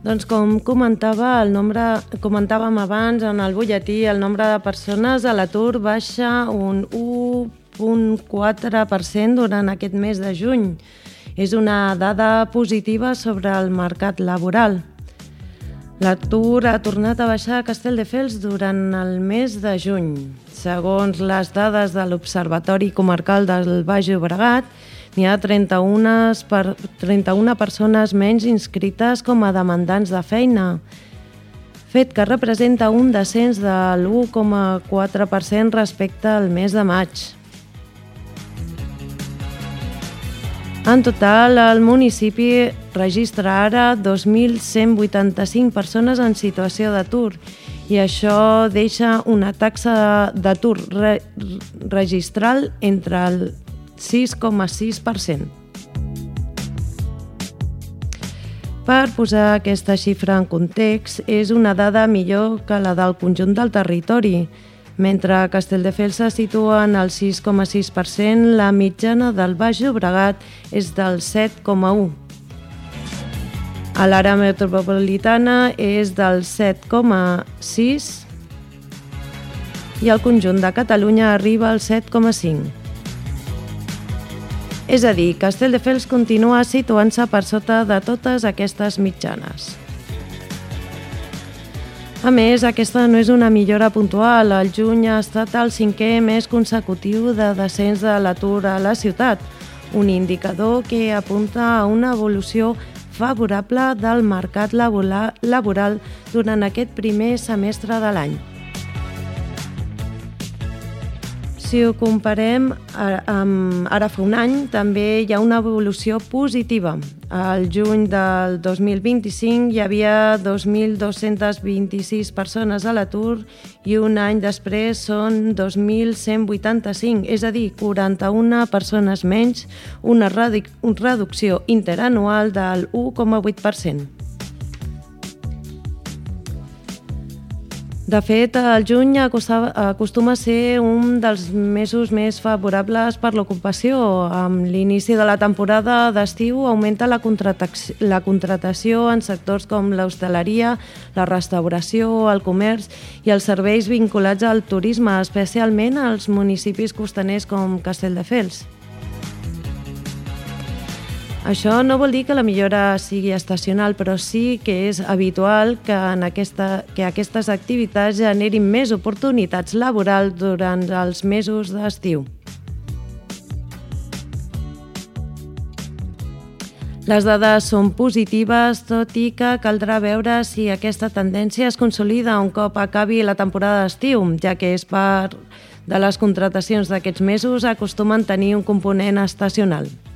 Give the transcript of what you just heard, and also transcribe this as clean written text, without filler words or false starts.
Doncs com comentàvem abans en el butlletí, el nombre de persones a l'atur baixa un 1,4% durant aquest mes de juny. És una dada positiva sobre el mercat laboral. L'atur ha tornat a baixar a Castelldefels durant el mes de juny. Segons les dades de l'Observatori Comarcal del Baix Llobregat, n'hi ha 31 persones menys inscrites com a demandants de feina, fet que representa un descens de l'1,4% respecte al mes de maig. En total, el municipi registra ara 2.185 persones en situació d'atur i això deixa una taxa d'atur registral entre el 6,6%. Per posar aquesta xifra en context, és una dada millor que la del conjunt del territori. Mentre Castelldefels se situa en el 6,6%, la mitjana del Baix Llobregat és del 7,1%. A l'àrea metropolitana és del 7,6% i el conjunt de Catalunya arriba al 7,5%. És a dir, Castelldefels continua situant-se per sota de totes aquestes mitjanes. A més, aquesta no és una millora puntual. El juny ha estat el 5è mes consecutiu de descens de l'atur a la ciutat, un indicador que apunta a una evolució favorable del mercat laboral durant aquest primer semestre de l'any. Si ho comparem amb ara fa un any, també hi ha una evolució positiva. Al juny del 2025 hi havia 2.226 persones a l'atur i un any després són 2.185, és a dir, 41 persones menys, una reducció interanual del 1,8%. De fet, el juny acostuma a ser un dels mesos més favorables per l'ocupació. Amb l'inici de la temporada d'estiu augmenta la contratació en sectors com l'hostaleria, la restauració, el comerç i els serveis vinculats al turisme, especialment als municipis costaners com Castelldefels. Això no vol dir que la millora sigui estacional, però sí que és habitual que aquestes activitats generin més oportunitats laborals durant els mesos d'estiu. Les dades són positives, tot i que caldrà veure si aquesta tendència es consolida un cop acabi la temporada d'estiu, ja que és part de les contratacions d'aquests mesos acostumen a tenir un component estacional.